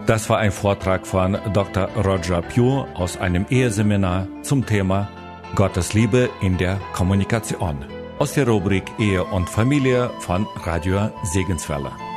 Das war ein Vortrag von Dr. Roger Pugh aus einem Eheseminar zum Thema Gottes Liebe in der Kommunikation aus der Rubrik Ehe und Familie von Radio Segenswelle.